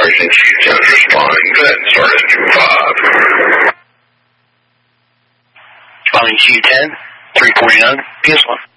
Sergeant Chief 10 responding, then Sergeant 25. Following Chief 10, 349, PS1.